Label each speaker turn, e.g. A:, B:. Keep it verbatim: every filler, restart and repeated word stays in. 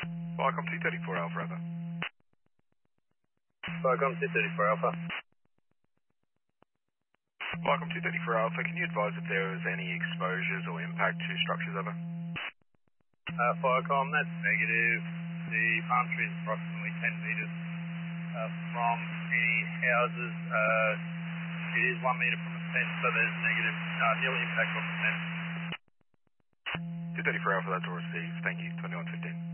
A: Welcome two thirty-four Alpha, Alpha.
B: Welcome two thirty-four Alpha.
A: Welcome two thirty-four Alpha. Can you advise if there was any exposures or impact to structures, over?
B: Uh, Firecom, that's negative. The palm tree is approximately ten metres uh, from any houses. Uh, it is one metre from a fence, so there's negative, uh, nil impact on the fence.
A: two thirty-four Alpha, that's all received. Thank you. twenty-one fifteen.